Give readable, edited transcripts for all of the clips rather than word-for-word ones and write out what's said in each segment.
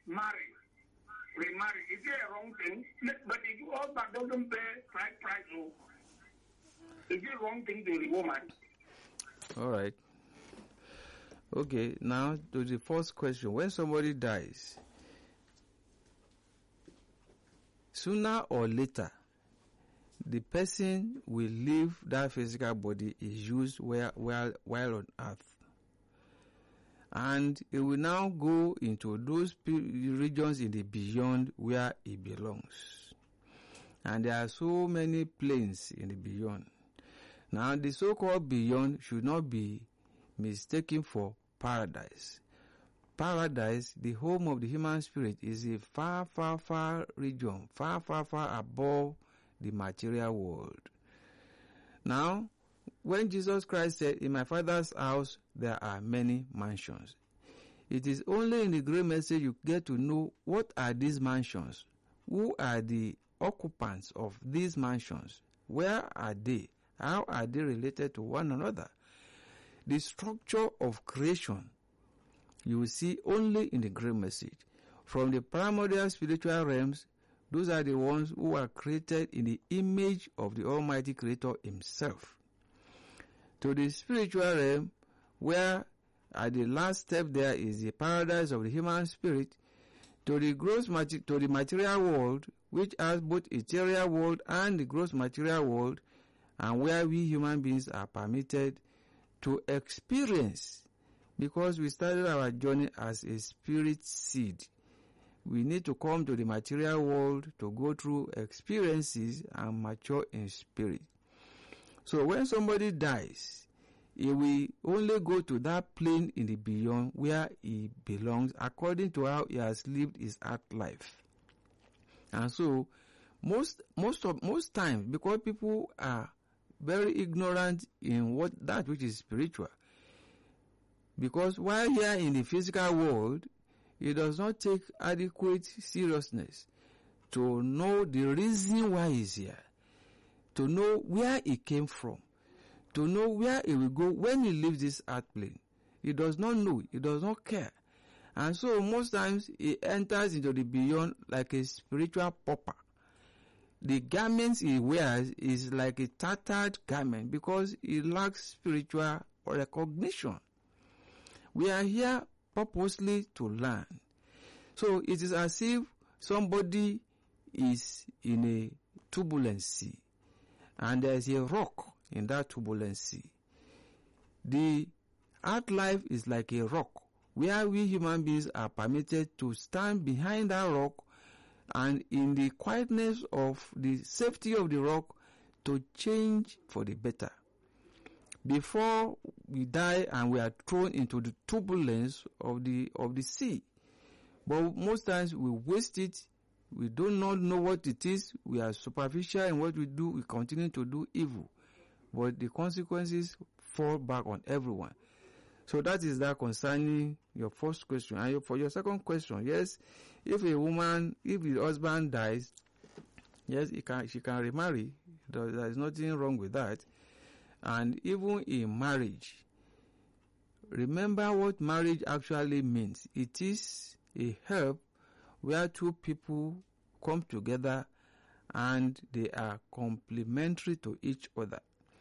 remarry, is it a wrong thing? But if your husband doesn't pay right price, is it wrong thing to the woman? All right. Okay, now to the first question. When somebody dies, sooner or later, the person will leave that physical body is used while on earth. And it will now go into those regions in the beyond where it belongs. And there are so many planes in the beyond. Now, the so-called beyond should not be mistaken for paradise. Paradise, the home of the human spirit, is a far, far, far region, far, far, far above the material world. Now, when Jesus Christ said, "In my Father's house there are many mansions," it is only in the great message you get to know what are these mansions, who are the occupants of these mansions, where are they, how are they related to one another. The structure of creation you will see only in the great message. From the primordial spiritual realms, those are the ones who are created in the image of the Almighty Creator Himself. To the spiritual realm, where at the last step there is the paradise of the human spirit, to the material world, which has both ethereal world and the gross material world, and where we human beings are permitted to experience, because we started our journey as a spirit seed. We need to come to the material world to go through experiences and mature in spirit. So when somebody dies, he will only go to that plane in the beyond where he belongs according to how he has lived his earth life. And so most times, because people are very ignorant in that which is spiritual, because while here in the physical world, it does not take adequate seriousness to know the reason why he's here, to know where he came from, to know where he will go when he leaves this earth plane. He does not know, he does not care. And so most times he enters into the beyond like a spiritual pauper. The garments he wears is like a tattered garment because he lacks spiritual recognition. We are here purposely to learn. So it is as if somebody is in a turbulent sea and there is a rock in that turbulent sea. The earth life is like a rock where we human beings are permitted to stand behind that rock and in the quietness of the safety of the rock to change for the better. Before we die and we are thrown into the turbulence of the sea. But most times we waste it. We do not know what it is. We are superficial in what we do. We continue to do evil. But the consequences fall back on everyone. So that is that concerning your first question. And for your second question, yes, if the husband dies, yes, she can remarry. There is nothing wrong with that. And even in marriage, remember what marriage actually means. It is a help where two people come together and they are complementary to each other.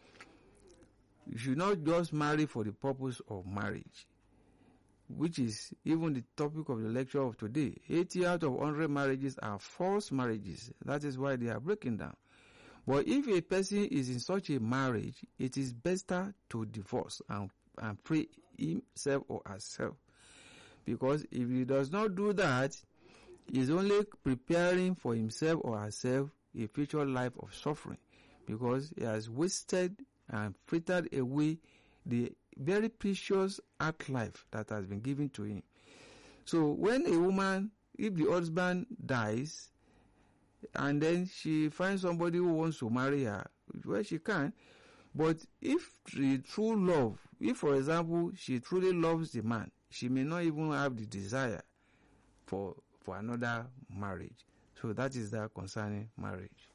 You should not just marry for the purpose of marriage, which is even the topic of the lecture of today. 80 out of 100 marriages are false marriages. That is why they are breaking down. But if a person is in such a marriage, it is better to divorce and free himself or herself. Because if he does not do that, he is only preparing for himself or herself a future life of suffering. Because he has wasted and frittered away the very precious earth life that has been given to him. So when a woman, if the husband dies, and then she finds somebody who wants to marry her, well, she can. But if the true love, if for example she truly loves the man, she may not even have the desire for another marriage. So that is that concerning marriage.